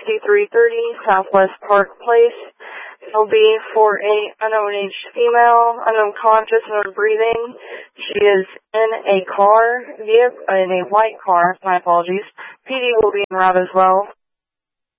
6330 Southwest Park Place. It'll be for a unknown age female, unconscious and breathing. She is in a car, in a white car, my apologies. PD will be en route as well.